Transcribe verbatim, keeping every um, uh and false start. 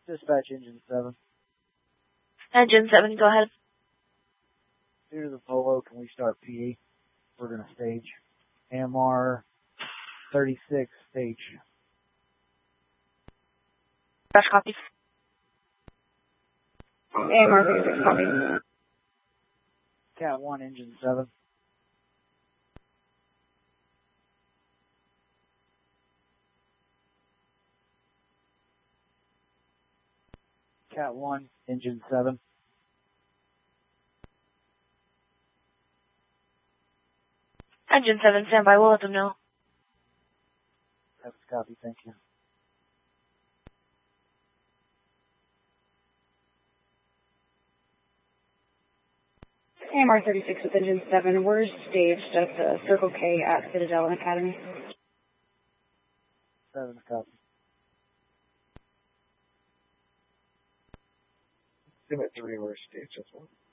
Dispatch Engine seven. Engine seven, go ahead. Due to the polo, can we start P E? We're going to stage. M R thirty-six, stage. Fresh copy. M R thirty-six, copy. Cat one, Engine seven. Cat one, Engine seven. Engine seven, stand by. We'll let them know. That's a copy, thank you. M R thirty-six with Engine seven. We're staged at the Circle K at Citadel Academy. Seven, copy. Sim at three, we're staged as well.